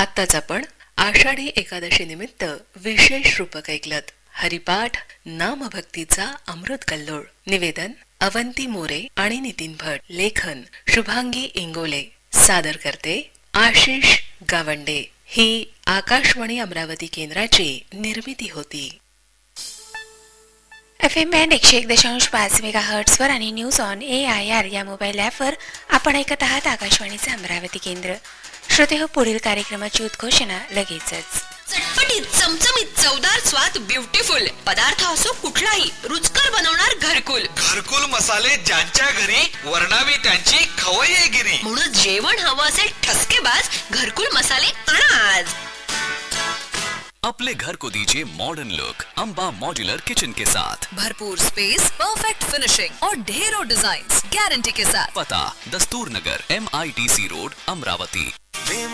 आत्ताच आपण आषाढी एकादशी निमित्त विशेष रूपक ऐकलत. हरिपाठ नामभक्तीचा अमृत कल्लोळ. निवेदन अवंती मोरे आणि नितीन भट. लेखन शुभांगी इंगोले. सादर करते आशिष गावंडे. ही आकाशवाणी अमरावती केंद्राची निर्मिती होती. FM बँड 101.5 मेगाहर्ट्झ वर आणि न्यूज ऑन AIR या मोबाईल ॲपवर आपण ऐकत आहात आकाशवाणीचे अमरावती केंद्र. श्रोते हो, पुढील कार्यक्रमाची उद्घोषणा लगेचच. चटपटीत चमचमीत चवदार स्वाद ब्युटिफुल पदार्थ असो कुठलाही रुचकर बनवणार घरकुल मसाले ज्यांच्या घरी वर्णावी त्यांची खवय्येगिरी. म्हणून जेवण हवं असेल ठसकेबाज घरकुल मसाले आणा आज. अपने घर को दीजिए modern look Amba modular kitchen के साथ. भरपूर स्पेस, परफेक्ट फिनिशिंग और ढेरों डिजाइन्स गारंटी के साथ. पता दस्तूर नगर MIDC रोड अमरावती.